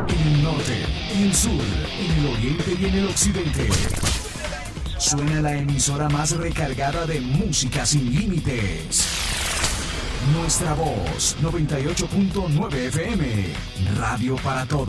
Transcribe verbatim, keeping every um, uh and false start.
En el norte, en el sur, en el oriente y en el occidente. Suena la emisora más recargada de música sin límites. Nuestra voz, noventa y ocho punto nueve F M. Radio para todos.